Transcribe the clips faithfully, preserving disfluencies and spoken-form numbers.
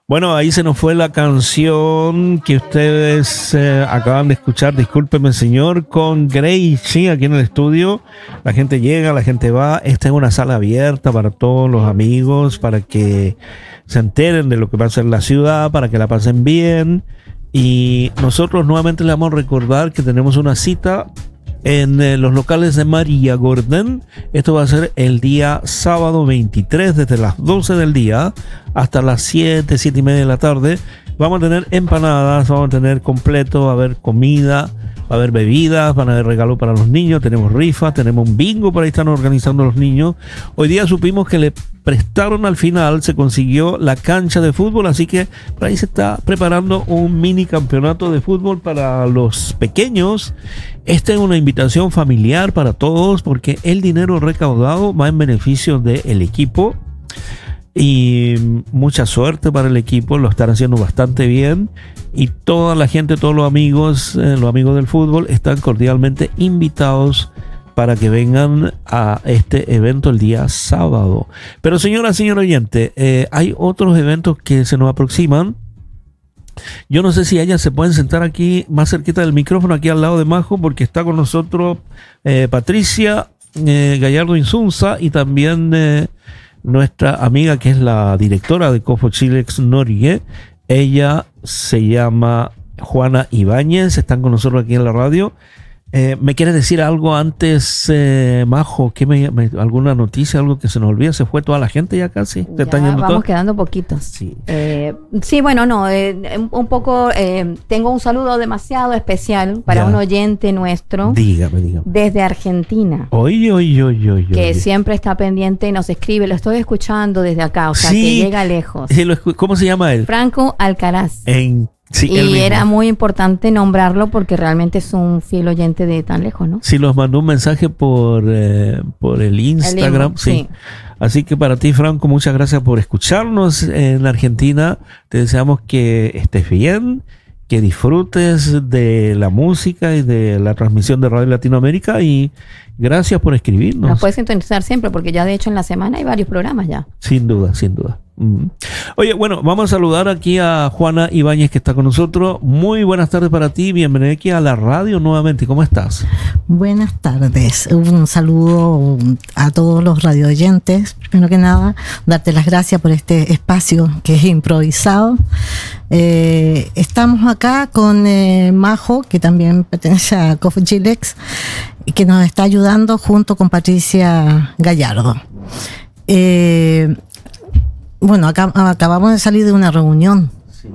Bueno, ahí se nos fue la canción que ustedes eh, acaban de escuchar, discúlpeme señor, con Gracie aquí en el estudio. La gente llega, la gente va. Esta es una sala abierta para todos los amigos, para que se enteren de lo que pasa en la ciudad, para que la pasen bien. Y nosotros nuevamente le vamos a recordar que tenemos una cita en eh, los locales de María Gordon. Esto va a ser el día sábado veintitrés, desde las doce del día hasta las siete, siete y media de la tarde. Vamos a tener empanadas, vamos a tener completo, va a haber comida, va a haber bebidas, van a haber regalos para los niños, tenemos rifas, tenemos un bingo, por ahí están organizando los niños. Hoy día supimos que le prestaron al final, se consiguió la cancha de fútbol, así que por ahí se está preparando un mini campeonato de fútbol para los pequeños. Esta es una invitación familiar para todos porque el dinero recaudado va en beneficio del equipo. Y mucha suerte para el equipo, lo están haciendo bastante bien y toda la gente, todos los amigos, eh, los amigos del fútbol están cordialmente invitados para que vengan a este evento el día sábado. Pero señora, señor oyente, eh, hay otros eventos que se nos aproximan. Yo no sé si ellas se pueden sentar aquí más cerquita del micrófono, aquí al lado de Majo, porque está con nosotros eh, Patricia eh, Gallardo Insunza y también eh, nuestra amiga que es la directora de Cofo Chilex Norgue. Ella se llama Juana Ibáñez, están con nosotros aquí en la radio. Eh, ¿Me quieres decir algo antes, eh, Majo? ¿Qué me, me, ¿Alguna noticia, algo que se nos olvida? ¿Se fue toda la gente ya casi? ¿Te ya están yendo vamos todos? quedando poquitos. Sí, eh, sí bueno, no, eh, un poco, eh, tengo un saludo demasiado especial para ya. un oyente nuestro. Dígame, dígame. Desde Argentina. Oye, oye, oye, oye. Que oye. siempre está pendiente y nos escribe, lo estoy escuchando desde acá, o sea, Sí, que llega lejos. Sí, lo escu- ¿Cómo se llama él? Franco Alcaraz. En, sí, él y mismo. era muy importante nombrarlo porque realmente es un fiel oyente de tan lejos, ¿no? Sí, nos mandó un mensaje por, eh, por el Instagram. El email, sí. sí. Así que para ti, Franco, muchas gracias por escucharnos en Argentina. Te deseamos que estés bien, que disfrutes de la música y de la transmisión de Radio Latinoamérica y gracias por escribirnos. Nos puedes sintonizar siempre porque ya de hecho en la semana hay varios programas ya. Sin duda, sin duda. Mm. Oye, bueno, vamos a saludar aquí a Juana Ibáñez que está con nosotros. Muy buenas tardes para ti, bienvenida aquí a la radio nuevamente. ¿Cómo estás? Buenas tardes, un saludo a todos los radioyentes. Primero que nada, darte las gracias por este espacio que es improvisado. Eh, estamos acá con eh, Majo, que también pertenece a Cofo Chilex, que nos está ayudando junto con Patricia Gallardo. Eh, bueno, acá, acabamos de salir de una reunión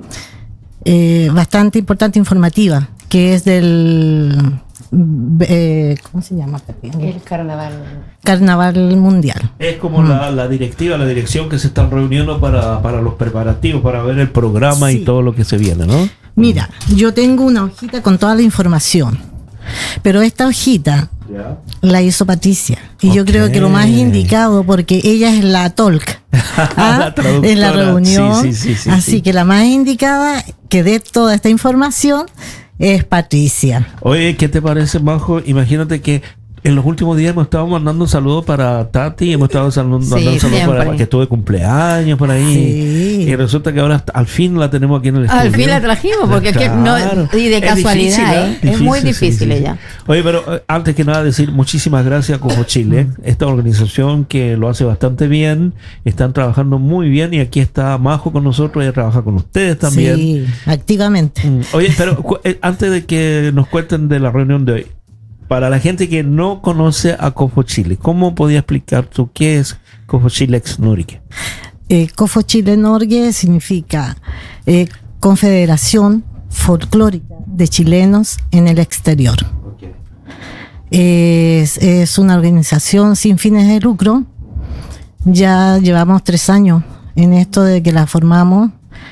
eh, bastante importante, informativa, que es del eh, ¿cómo se llama? El carnaval. Carnaval Mundial. Es como mm. la, la directiva, la dirección que se están reuniendo para, para los preparativos, para ver el programa sí. y todo lo que se viene, ¿no? Mira, yo tengo una hojita con toda la información, pero esta hojita yeah. la hizo Patricia. Y okay. yo creo que lo más indicado, porque ella es la talk ¿ah? la en la reunión. Sí, sí, sí, sí, así sí. que la más indicada que dé toda esta información es Patricia. Oye, ¿qué te parece, Majo? Imagínate que en los últimos días hemos estado mandando saludos para Tati, hemos estado saludando, sí, mandando saludos para, para que estuvo de cumpleaños por ahí. Sí. Y resulta que ahora al fin la tenemos aquí en el estudio. Al fin la trajimos, porque claro. es que no, y de casualidad, es, difícil, ¿eh? Difícil, es muy difícil sí, sí, ella. Sí. Oye, pero eh, antes que nada decir muchísimas gracias a Cofo Chile, esta organización que lo hace bastante bien, están trabajando muy bien y aquí está Majo con nosotros, ella trabaja con ustedes también. Sí, activamente. Mm. Oye, pero eh, antes de que nos cuenten de la reunión de hoy, para la gente que no conoce a Cofo Chile, ¿cómo podía explicar tú qué es Cofo Chilex Norgue? Eh, Cofo Chile Norgue significa eh, Confederación Folclórica de Chilenos en el Exterior. Okay. Es, es una organización sin fines de lucro. Ya llevamos tres años en esto de que la formamos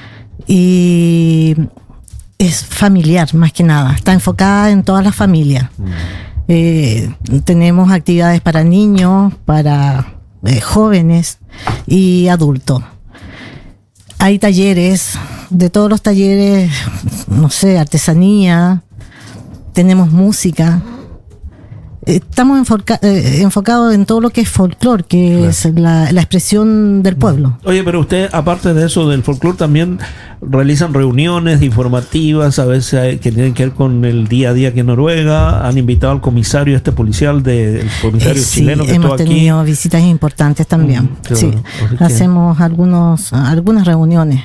y es familiar más que nada, está enfocada en todas las familias. Mm. Eh, tenemos actividades para niños, para eh, jóvenes y adultos. Hay talleres, de todos los talleres, no sé, artesanía, tenemos música, Estamos enfoca- eh, enfocados en todo lo que es folclore, que Claro. es la, la expresión del pueblo. Oye, pero usted, aparte de eso, del folclore, también realizan reuniones informativas, a veces hay- que tienen que ver con el día a día aquí en Noruega. Han invitado al comisario este policial, de, el comisario Eh, sí, chileno que hemos estuvo aquí. tenido visitas importantes también. Mm, qué Sí, bueno. Así que- hacemos algunos, algunas reuniones.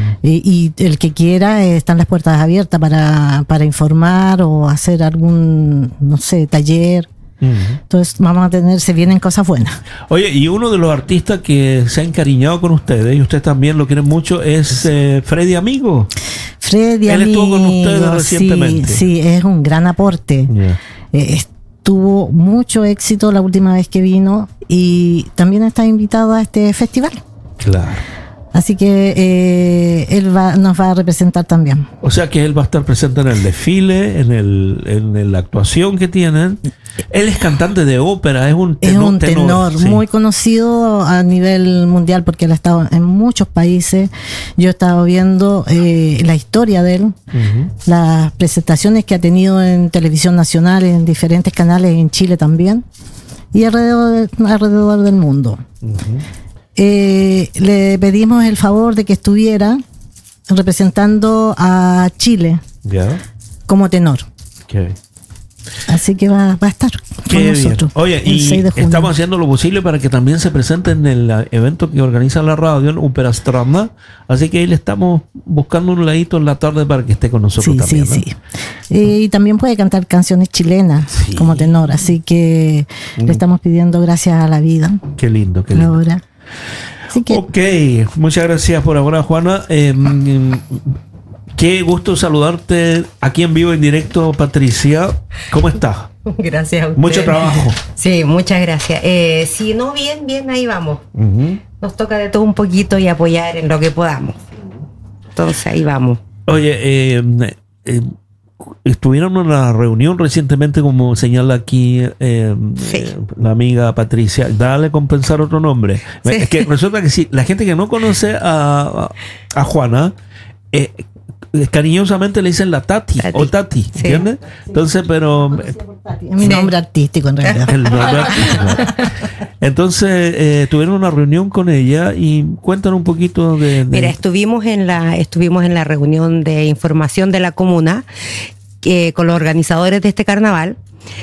Y, y el que quiera, eh, están las puertas abiertas para, para informar o hacer algún, no sé, taller. Ujú. Entonces vamos a tener, se vienen cosas buenas. Oye, y uno de los artistas que se ha encariñado con ustedes, y usted también lo quiere mucho, es eh, Freddy Amigo. Freddy, Él estuvo con ustedes amigo, recientemente. Sí, sí, es un gran aporte. Yeah. Eh, tuvo mucho éxito la última vez que vino y también está invitado a este festival. Claro. Así que eh, él va, nos va a representar también. O sea que él va a estar presente en el desfile, en, el, en la actuación que tienen. Él es cantante de ópera, es un tenor. Es un tenor, sí. muy conocido a nivel mundial porque él ha estado en muchos países. Yo he estado viendo eh, la historia de él, Ujú. las presentaciones que ha tenido en televisión nacional, en diferentes canales, en Chile también, y alrededor, alrededor del mundo. Ujú. Eh, le pedimos el favor de que estuviera representando a Chile Ya. como tenor. Okay. Así que va, va a estar con Qué bien. nosotros. Oye, el y seis de junio. estamos haciendo lo posible para que también se presente en el eh, evento que organiza la radio en Uperastranda. Así que ahí le estamos buscando un ladito en la tarde para que esté con nosotros Sí, también. sí, ¿no? sí. Eh, y también puede cantar canciones chilenas Sí. como tenor. Así que Mm. le estamos pidiendo gracias a la vida Qué lindo, qué lindo. ahora. Así que Ok, muchas gracias por ahora, Juana. Eh, mm, qué gusto saludarte aquí en vivo, en directo, Patricia. ¿Cómo estás? Gracias a usted. Mucho trabajo. Sí, muchas gracias. Eh, si no, bien, bien, ahí vamos. Ujú. Nos toca de todo un poquito y apoyar en lo que podamos. Entonces, ahí vamos. Oye, eh, eh, estuvieron en una reunión recientemente, como señala aquí eh, Sí. eh, la amiga Patricia. Dale compensar otro nombre. Sí. Es que resulta que sí, la gente que no conoce a, a, a Juana, eh, cariñosamente le dicen la Tati, Tati. o Tati, Sí. ¿entiendes? Entonces, pero es mi Sí. nombre artístico en realidad. el nombre artístico. Entonces, eh, tuvieron una reunión con ella y cuentan un poquito de... de- Mira, estuvimos en la, estuvimos en la reunión de información de la comuna eh, con los organizadores de este carnaval.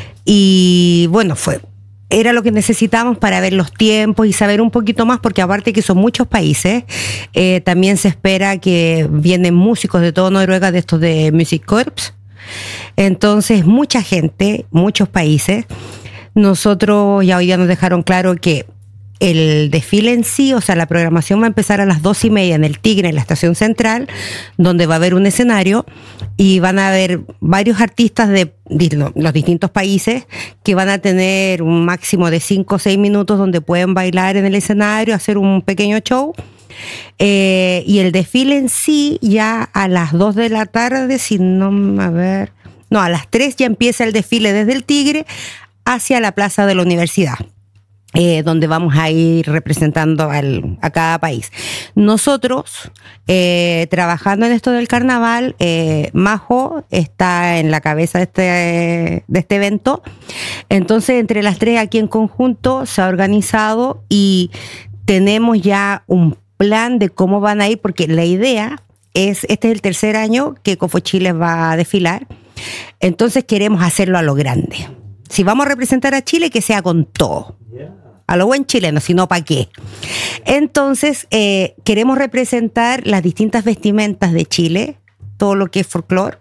Y bueno, fue. Era lo que necesitábamos para ver los tiempos y saber un poquito más, porque aparte que son muchos países, eh, también se espera que vienen músicos de todo Noruega, de estos de Music Corps. Entonces, mucha gente, muchos países. Nosotros ya hoy día nos dejaron claro que el desfile en sí, o sea, la programación va a empezar a las dos y media en el Tigre, en la estación central, donde va a haber un escenario y van a haber varios artistas de di- los distintos países que van a tener un máximo de cinco o seis minutos donde pueden bailar en el escenario, hacer un pequeño show. Eh, y el desfile en sí ya a las dos de la tarde, si no, a ver, no, a las tres ya empieza el desfile desde el Tigre hacia la plaza de la universidad. Eh, donde vamos a ir representando al, a cada país. Nosotros, eh, trabajando en esto del carnaval, eh, Majo está en la cabeza de este, de este evento. Entonces, entre las tres aquí en conjunto se ha organizado y tenemos ya un plan de cómo van a ir, porque la idea es, este es el tercer año que Cofochiles va a desfilar, entonces queremos hacerlo a lo grande. Si vamos a representar a Chile, que sea con todo. A lo buen chileno, si no, ¿para qué? Entonces, eh, queremos representar las distintas vestimentas de Chile, todo lo que es folclore.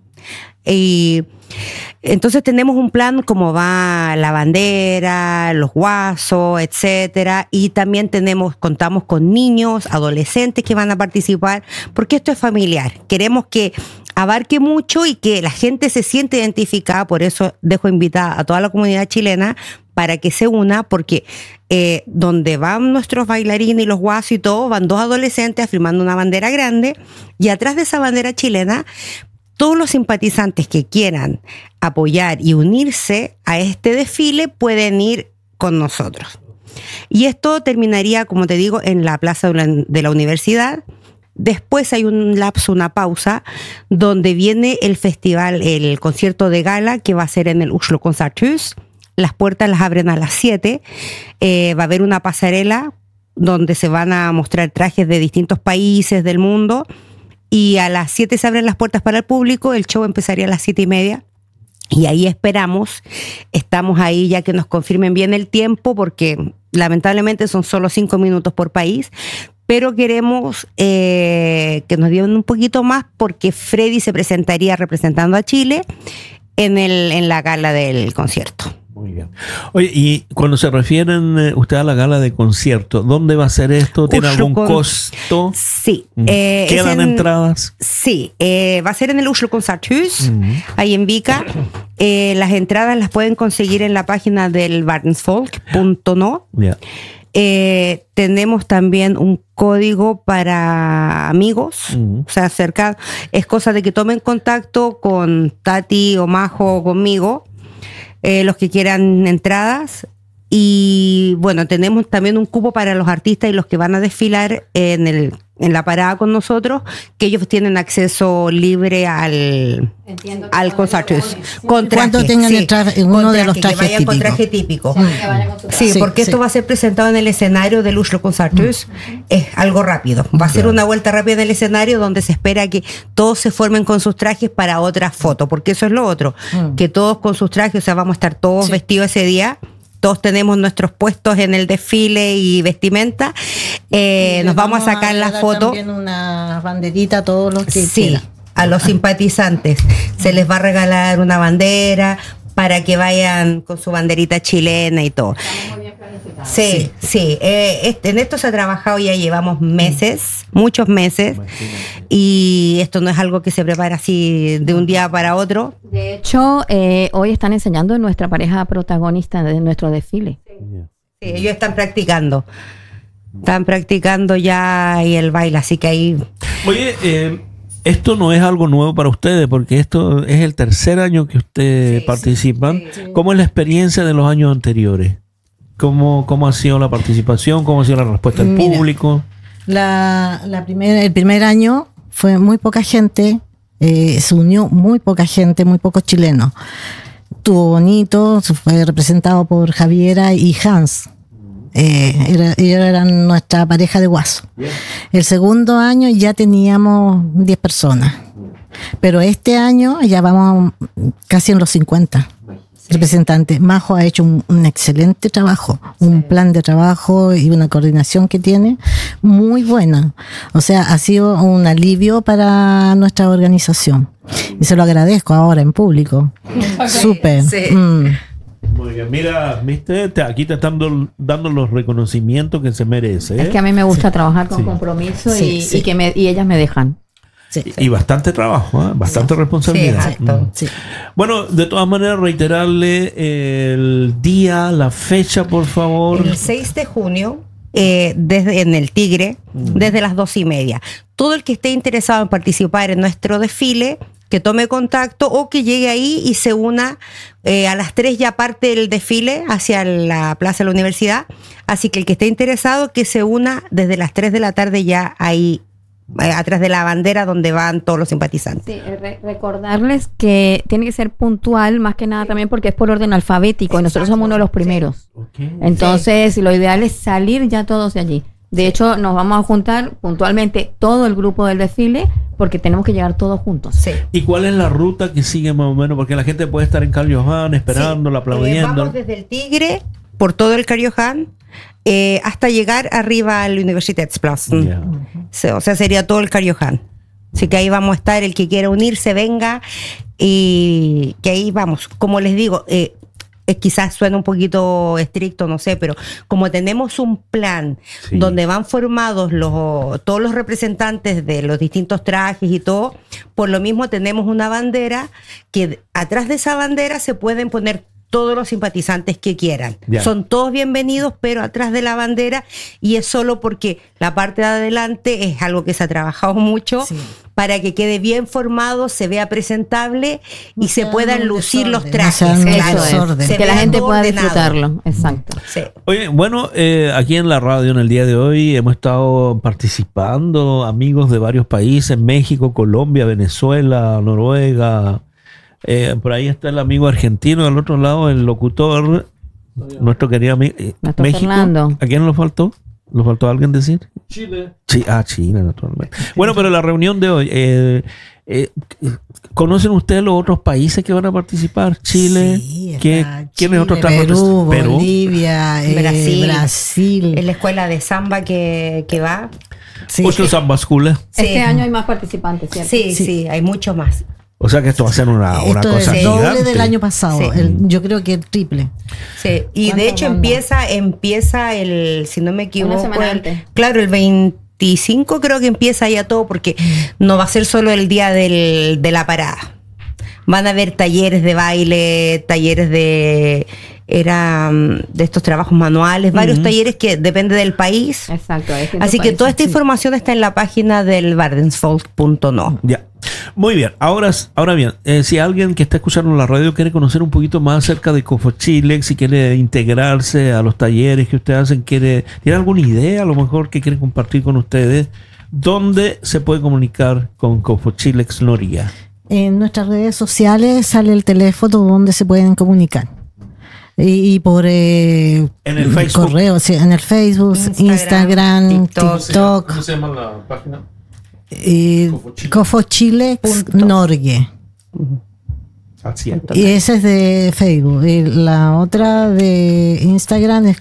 Y entonces tenemos un plan como va la bandera, los guasos, etcétera. Y también tenemos, contamos con niños, adolescentes que van a participar, porque esto es familiar. Queremos que abarque mucho y que la gente se siente identificada. Por eso dejo invitada a toda la comunidad chilena para que se una, porque eh, donde van nuestros bailarines y los guasos y todo, van dos adolescentes afirmando una bandera grande, y atrás de esa bandera chilena, todos los simpatizantes que quieran apoyar y unirse a este desfile pueden ir con nosotros. Y esto terminaría, como te digo, en la plaza de la, de la universidad. Después hay un lapso, una pausa, donde viene el festival, el concierto de gala, que va a ser en el Oslo Concerthus, las puertas las abren a las siete, eh, va a haber una pasarela donde se van a mostrar trajes de distintos países del mundo, y a las siete se abren las puertas para el público, el show empezaría a las siete y media. Y ahí esperamos, estamos ahí ya que nos confirmen bien el tiempo, porque lamentablemente son solo cinco minutos por país, pero queremos eh, que nos digan un poquito más, porque Freddy se presentaría representando a Chile en, el, en la gala del concierto. Muy bien. Oye, y cuando se refieren eh, usted a la gala de concierto, ¿dónde va a ser esto? ¿Tiene Oslo algún con... costo? Sí. Mm. Eh, ¿Quedan en... entradas? Sí, eh, va a ser en el Oslo Concerthus, Mm. ahí en Vika. Eh, las entradas las pueden conseguir en la página del Varnsfolk punto no. Yeah. Eh, tenemos también un código para amigos, Mm. o sea, cerca, es cosa de que tomen contacto con Tati o Majo o conmigo, eh, los que quieran entradas. Y bueno, tenemos también un cupo para los artistas y los que van a desfilar en el en la parada con nosotros, que ellos tienen acceso libre al, al Concertus. Con traje, Cuando tengan sí, el traje, uno con de los traje, que trajes vayan con típicos. traje típico. Sí, Sí, Sí, porque sí. esto va a ser presentado en el escenario del Oslo Concertus. Es algo rápido. Va a ser Claro. una vuelta rápida en el escenario donde se espera que todos se formen con sus trajes para otra foto, porque eso es lo otro, Mm. que todos con sus trajes, o sea, vamos a estar todos Sí. vestidos ese día. Todos tenemos nuestros puestos en el desfile y vestimenta. Eh, Y nos le vamos a sacar la dar foto. También una banderita a todos los que Sí, quieran. a los simpatizantes. Se les va a regalar una bandera para que vayan con su banderita chilena y todo. Sí, sí. Eh, este, en esto se ha trabajado, ya llevamos meses, muchos meses, y esto no es algo que se prepara así de un día para otro. De hecho, eh, hoy están enseñando nuestra pareja protagonista de nuestro desfile. Yeah. Sí, ellos están practicando. Están practicando ya y el baile, así que ahí... Oye, eh, esto no es algo nuevo para ustedes, porque esto es el tercer año que ustedes Sí, participan. sí, sí. ¿Cómo es la experiencia de los años anteriores? ¿Cómo, cómo ha sido la participación? ¿Cómo ha sido la respuesta del Mira. público? La, la primera, el primer año fue muy poca gente, eh, se unió muy poca gente, muy pocos chilenos. Estuvo bonito, se fue representado por Javiera y Hans. Eh, era- ellos eran nuestra pareja de guaso. El segundo año ya teníamos diez personas, pero este año ya vamos casi en los cincuenta representantes. Majo ha hecho un, un excelente trabajo, un plan de trabajo y una coordinación que tiene muy buena. O sea, ha sido un alivio para nuestra organización y se lo agradezco ahora en público. Súper. Sí. Mm. Muy bien. Mira, viste, Te- aquí te están dando, dando los reconocimientos que se merece. ¿eh? Es que a mí me gusta trabajar con Sí. compromiso Sí, y, sí. y que me, y ellas me dejan. Sí. Y y bastante trabajo, ¿eh? Bastante Sí, responsabilidad. exacto. Mm. Sí. Bueno, de todas maneras, reiterarle el día, la fecha, por favor. El seis de junio, eh, desde, en el Tigre, desde las dos y media. Todo el que esté interesado en participar en nuestro desfile, que tome contacto o que llegue ahí y se una eh, a las tres, ya parte el desfile hacia la Plaza de la Universidad. Así que el que esté interesado, que se una desde las tres de la tarde ya ahí, eh, atrás de la bandera donde van todos los simpatizantes. Sí, eh, re- recordarles que tiene que ser puntual, más que nada también porque es por orden alfabético y nosotros somos uno de los primeros. Ok. Entonces, lo ideal es salir ya todos de allí. De hecho, nos vamos a juntar puntualmente todo el grupo del desfile porque tenemos que llegar todos juntos. Sí. ¿Y cuál es la ruta que sigue más o menos? Porque la gente puede estar en Carl Johan esperándola, Sí. Eh, aplaudiendo. vamos desde el Tigre, por todo el Cariojan, eh, hasta llegar arriba al Universitätsplatz. Ya. Sí, o sea, sería todo el Cariojan. Así que ahí vamos a estar, el que quiera unirse, venga, y que ahí vamos. Como les digo, eh, eh, quizás suena un poquito estricto, no sé, pero como tenemos un plan Sí. donde van formados los, todos los representantes de los distintos trajes y todo, por lo mismo tenemos una bandera que atrás de esa bandera se pueden poner todos los simpatizantes que quieran. Ya. Son todos bienvenidos, pero atrás de la bandera, y es solo porque la parte de adelante es algo que se ha trabajado mucho Sí. para que quede bien formado, se vea presentable y No se sea puedan un lucir los desorden, no trajes. sea un claro. Eso es, desorden. Se que la vea gente todo pueda ordenado. disfrutarlo. Exacto. Sí. Oye, bueno, eh, aquí en la radio en el día de hoy hemos estado participando amigos de varios países, México, Colombia, Venezuela, Noruega, Eh, por ahí está el amigo argentino, al otro lado el locutor, nuestro querido amigo. Eh, Nuestro México. Fernando. ¿A quién nos faltó? ¿Nos faltó alguien decir? Chile. Sí, ah, Chile, naturalmente. Bueno, pero la reunión de hoy, eh, eh, ¿conocen ustedes los otros países que van a participar? Chile, Sí, está ¿qué, Chile, ¿quiénes otros están Perú, participando? Bolivia, eh, Brasil. Brasil. En la escuela de samba que, que va. Sí. Ocho Samba School. Sí. Este año hay más participantes, ¿cierto? Sí, sí, Sí. hay muchos más. O sea que esto va a ser una, una Esto cosa es el doble gigante. del año pasado. Sí. El- yo creo que el triple. Sí, y de ¿Cuántas hecho bandas? empieza, empieza el, si no me equivoco, semana el- antes. claro, el veinticinco creo que empieza ya todo, porque no va a ser solo el día del, de la parada. Van a haber talleres de baile, talleres de era mm, de estos trabajos manuales, varios talleres que depende del país. Exacto. hay distintos Así que países. toda esta información está en la página del Bardensfolk punto no. Ya. Muy bien. Ahora, ahora bien, eh, si alguien que está escuchando la radio quiere conocer un poquito más acerca de Cofo Chile, si quiere integrarse a los talleres que ustedes hacen, quiere, tiene alguna idea a lo mejor que quiere compartir con ustedes, ¿dónde se puede comunicar con Cofo Chile Noria? En nuestras redes sociales sale el teléfono donde se pueden comunicar. Y, y por eh, En el Facebook. correo, sí, en el Facebook, Instagram, Instagram, TikTok. TikTok, ¿Cómo se llama la página? y Cofo Chile. Cofo Chile Punto. Norgue. Así es. Y ese es de Facebook. Y la otra de Instagram es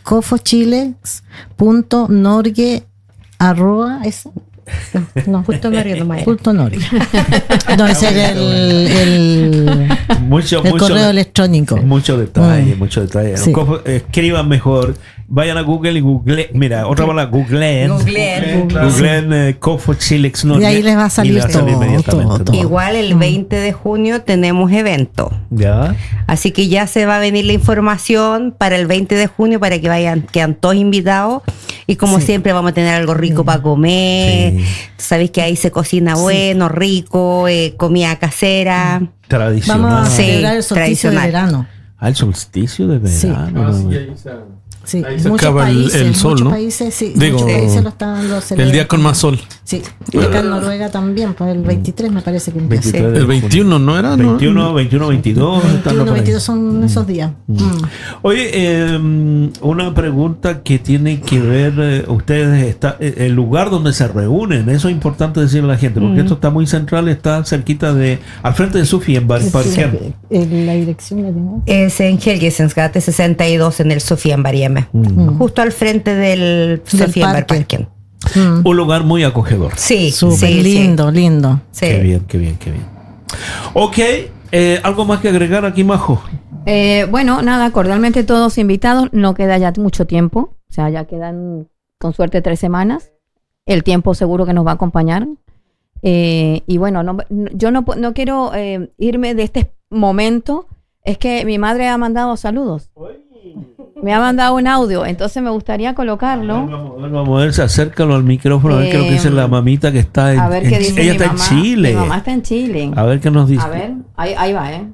cofochilex.norgue arroba esa. No, justo me río nomás. Punto Norgue. No, ese es el, el, Mucho, el mucho, correo electrónico. mucho detalle, Mm. mucho detalle. Sí. Cofo- escriban mejor. Vayan a Google y Google. Mira, otra palabra, googleen. Googleen. Googleen eh, Cofo Chile Noria. Y ahí les va a salir y les todo, inmediatamente, todo, ¿no? todo. Igual el veinte de junio tenemos evento. Ya. Así que ya se va a venir la información para el veinte de junio para que vayan, quedan todos invitados. Y como Sí. siempre vamos a tener algo rico para comer. Sí. Sabéis que ahí se cocina bueno, rico, eh, comida casera. Tradicional. Vamos a Sí, celebrar el solsticio de tradicional. verano. Al solsticio de Sí. verano. Ah, ¿no? sí, ahí se, Sí, ahí se muchos acaba el, países, el sol, muchos ¿no? países, sí, Digo, muchos países lo están lo el celebran. día con más sol. Sí, y acá en Noruega también, pues el veintitrés me parece que empieza. veintitrés de El junio. veintiuno, ¿no era? ¿No? veintiuno, veintiuno, veintidós. están veintiuno, por ahí. veintidós son esos días. Mm. Oye, eh, una pregunta que tiene que ver, eh, ustedes, está, eh, el lugar donde se reúnen, eso es importante decirle a la gente, porque esto está muy central, está cerquita de, al frente de Sufi, en Bar- Parquén. Eh, La dirección la tengo. Es en Helgesensgate sesenta y dos en el Sofía en Barieme. Justo al frente del, Del Sofía en parque. Barparken. Mm. Un lugar muy acogedor. Sí, Súper sí, lindo, lindo. Sí. Qué bien, qué bien, qué bien. Ok, eh, ¿algo más que agregar aquí, Majo? Eh, bueno, nada, cordialmente todos invitados. No queda ya mucho tiempo. O sea, ya quedan con suerte tres semanas. El tiempo seguro que nos va a acompañar. Eh, y bueno, no, no- yo no, pu- no quiero eh, irme de este momento. Es que mi madre ha mandado saludos. Me ha mandado un audio, entonces me gustaría colocarlo. Vamos, vamos a ver, se acércalo al micrófono, a ver qué es lo que dice Eh, la mamita que está en, A ver en- qué dice ella mi está mamá. en Chile. Mi mamá está en Chile. A ver qué nos dice. A ver, ahí, ahí va, ¿eh?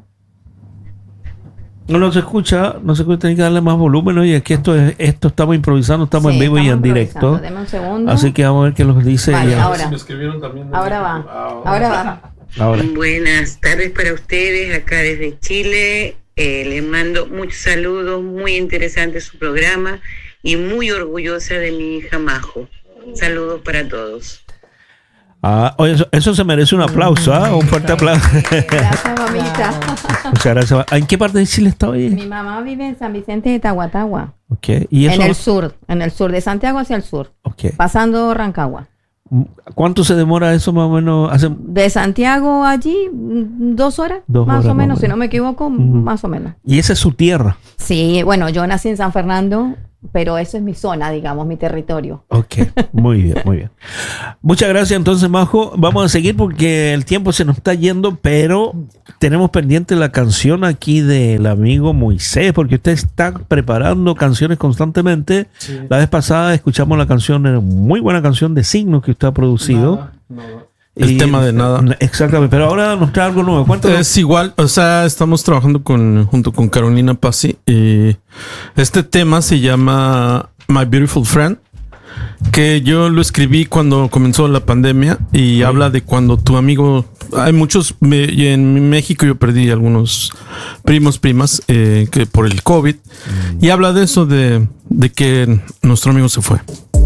No, no se escucha, no se escucha, tiene que darle más volumen. Oye, es que esto es, esto estamos improvisando, estamos Sí, en vivo y en estamos directo. improvisando. Deme un segundo. Así que vamos a ver qué nos dice Vale, ella. ahora. Me escribieron también. Ahora va. Ahora va. Ahora. Buenas tardes para ustedes acá desde Chile. Eh, les mando muchos saludos, muy interesante su programa y muy orgullosa de mi hija Majo. Saludos para todos. Ah, oye, eso, eso se merece un aplauso, ¿ah? Un fuerte aplauso. Gracias, mamita. Muchas gracias. ¿En qué parte de Chile está hoy? Mi mamá vive en San Vicente de Tahuatahua, Ok. ¿Y eso? en el sur, en el sur de Santiago hacia el sur, Ok. pasando Rancagua. ¿Cuánto se demora eso más o menos? Hace... De Santiago allí, mm, dos horas, Dos más horas, o menos, más o si menos. no me equivoco, Ujú. más o menos. Y esa es su tierra. Sí, bueno, yo nací en San Fernando, pero eso es mi zona, digamos, mi territorio. Ok, muy bien, muy bien. Muchas gracias entonces, Majo. Vamos a seguir porque el tiempo se nos está yendo, pero tenemos pendiente la canción aquí del amigo Moisés, porque usted está preparando canciones constantemente. Sí. La vez pasada escuchamos la canción, una muy buena canción de signos que usted ha producido. Nada, nada. El tema de nada. Exactamente, pero ahora nos trae algo nuevo. Cuéntanos. Es igual, o sea, estamos trabajando con junto con Carolina Pazzi y este tema se llama My Beautiful Friend, que yo lo escribí cuando comenzó la pandemia y habla de cuando tu amigo hay muchos, me, y en México yo perdí algunos primos, primas, eh, que por el COVID, mm. y habla de eso, de, de que nuestro amigo se fue.